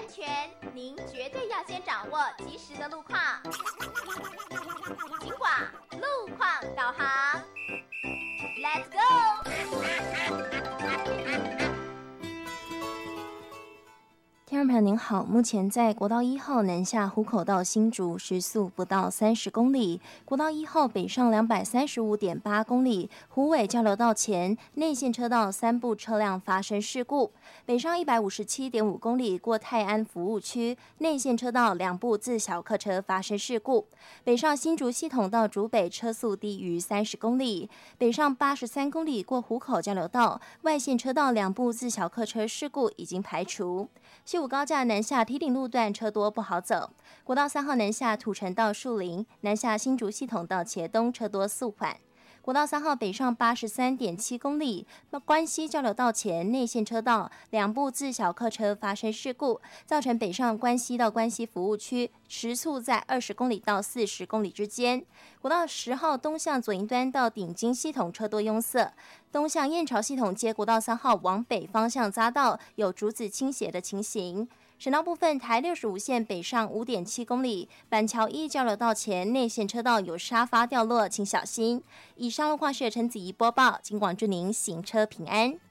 全，您绝对要先掌握及时的路况。警广路况导航 ，Let's go！ 听众朋友您好，目前在国道1号南下湖口到新竹时速不到30公里，国道1号北上235.8公里，虎尾交流道前内线车道3部车辆发生事故，北上157.5公里过泰安服务区，内线车道2部自小客车发生事故，北上新竹系统到竹北车速低于30公里，北上83公里过湖口交流道，外线车道2部自小客车事故已经排除。西武高架南下堤顶路段车多不好走，国道3号南下土城到树林，南下新竹系统到茄东车多速缓。国道3号北上83.7公里，关西交流道前内线车道2部自小客车发生事故，造成北上关西到关西服务区时速在20公里到40公里之间。国道10号东向左营端到顶金系统车多拥塞，东向燕巢系统接国道3号往北方向匝道有竹子倾斜的情形。省道部分，台65线北上5.7公里，板桥一交流道前内线车道有沙发掉落，请小心。以上路况是陈子怡播报，警广祝您行车平安。